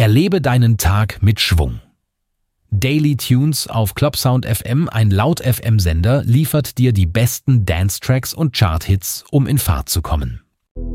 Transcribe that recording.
Erlebe deinen Tag mit Schwung. Daily Tunes auf Clubsound FM, ein Laut-FM-Sender, liefert dir die besten Dance-Tracks und Chart-Hits, um in Fahrt zu kommen.